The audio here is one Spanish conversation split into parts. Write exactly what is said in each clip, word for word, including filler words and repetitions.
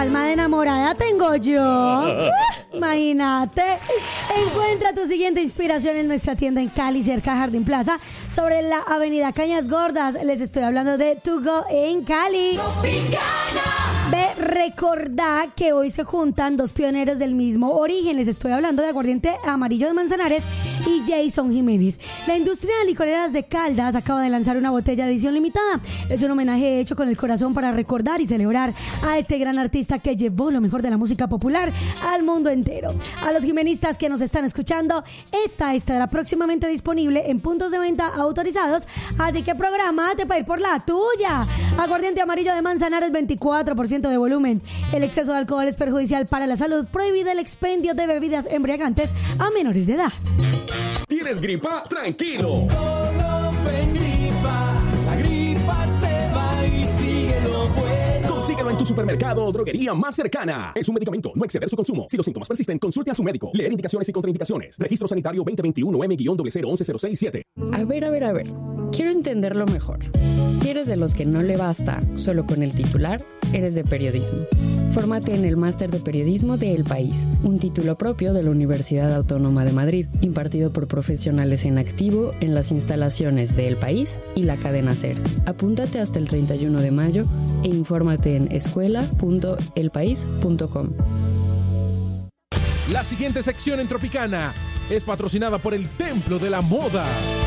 alma de enamorada tengo yo. Uh, imagínate. Encuentra tu siguiente inspiración en nuestra tienda en Cali, cerca de Jardín Plaza, sobre la avenida Cañas Gordas. Les estoy hablando de To Go en Cali. Tropicana. Ve, recordá que hoy se juntan dos pioneros del mismo origen. Les estoy hablando de Aguardiente Amarillo de Manzanares y Jason Jiménez. La industria de licoreras de Caldas acaba de lanzar una botella de edición limitada. Es un homenaje hecho con el corazón para recordar y celebrar a este gran artista que llevó lo mejor de la música popular al mundo entero. A los jimenistas que nos están escuchando, esta estará próximamente disponible en puntos de venta autorizados, así que prográmate para ir por la tuya. Aguardiente Amarillo de Manzanares, veinticuatro por ciento de volumen. El exceso de alcohol es perjudicial para la salud. Prohibida el expendio de bebidas embriagantes a menores de edad. ¿Tienes gripa? ¡Tranquilo! La gripa se va y síguelo bueno. Consíguelo en tu supermercado o droguería más cercana. Es un medicamento, no exceder su consumo. Si los síntomas persisten, consulte a su médico. Leer indicaciones y contraindicaciones. Registro sanitario veinte veintiuno M cero cero once cero seis siete. A ver, a ver, a ver. Quiero entenderlo mejor. Si eres de los que no le basta solo con el titular, eres de periodismo. Fórmate en el Máster de Periodismo de El País, un título propio de la Universidad Autónoma de Madrid, impartido por profesionales en activo en las instalaciones de El País y la cadena SER. Apúntate hasta el treinta y uno de mayo e infórmate en escuela punto el país punto com. La siguiente sección en Tropicana es patrocinada por el Templo de la Moda.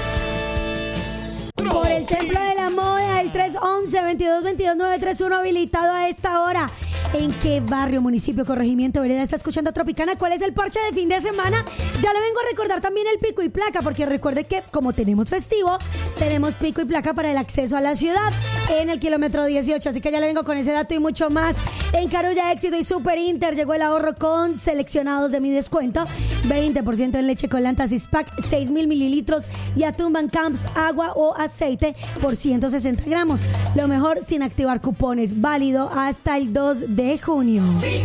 Por el Templo de la Moda, el tres once, veintidós veintidós, nueve tres uno habilitado a esta hora. ¿En qué barrio, municipio, corregimiento, vereda está escuchando Tropicana? ¿Cuál es el parche de fin de semana? Ya le vengo a recordar también el pico y placa, porque recuerde que como tenemos festivo, tenemos pico y placa para el acceso a la ciudad en el kilómetro dieciocho, así que ya le vengo con ese dato y mucho más. En Carulla, Éxito y Super Inter llegó el ahorro con seleccionados de mi descuento, veinte por ciento en leche Colanta Six Pack, seis mil mililitros y atún Van Camps, agua o aceite por ciento sesenta gramos. Lo mejor sin activar cupones, válido hasta el dos de junio.